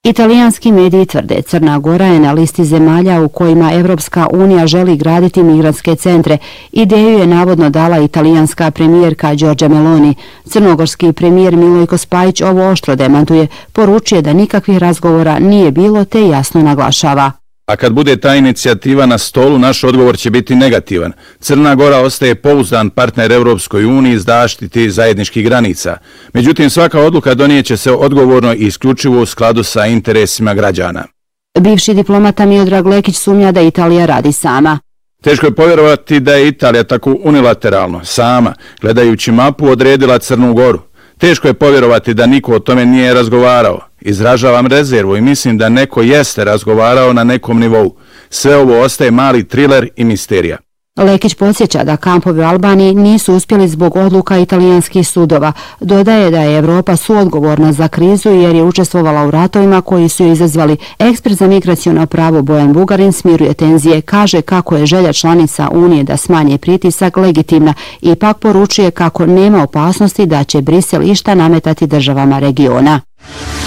Italijanski mediji tvrde Crna Gora je na listi zemalja u kojima Evropska unija želi graditi migrantske centre. Ideju je navodno dala italijanska premijerka Giorgia Meloni. Crnogorski premijer Milojko Spajić ovo oštro demantuje, poručuje da nikakvih razgovora nije bilo te jasno naglašava. A kad bude ta inicijativa na stolu, naš odgovor će biti negativan. Crna Gora ostaje pouzdan partner Europskoj uniji iz zaštiti zajedničkih granica. Međutim, svaka odluka donijeće se odgovorno i isključivo u skladu sa interesima građana. Bivši diplomata Miodrag Lekić sumnja da Italija radi sama. Teško je povjerovati da je Italija tako unilateralno, sama, gledajući mapu, odredila Crnu Goru. Teško je povjerovati da niko o tome nije razgovarao. Izražavam rezervu i mislim da neko jeste razgovarao na nekom nivou. Sve ovo ostaje mali triler i misterija. Lekić podsjeća da kampovi u Albaniji nisu uspjeli zbog odluka italijanskih sudova. Dodaje da je Evropa suodgovorna za krizu jer je učestvovala u ratovima koji su je izazvali. Ekspert za migraciono pravo Bojan Bugarin smiruje tenzije, kaže kako je želja članica Unije da smanje pritisak legitimna, ipak poručuje kako nema opasnosti da će Brisel išta nametati državama regiona.